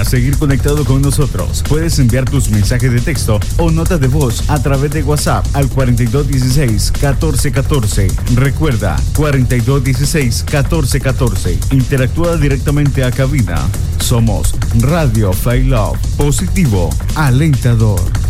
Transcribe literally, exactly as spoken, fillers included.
seguir conectado con nosotros, puedes enviar tus mensajes de texto o notas de voz a través de WhatsApp al cuarenta y dos dieciséis catorce catorce. Recuerda, cuarenta y dos dieciséis catorce catorce. Interactúa directamente a cabina. Somos Radio Fly Love, positivo, alentador.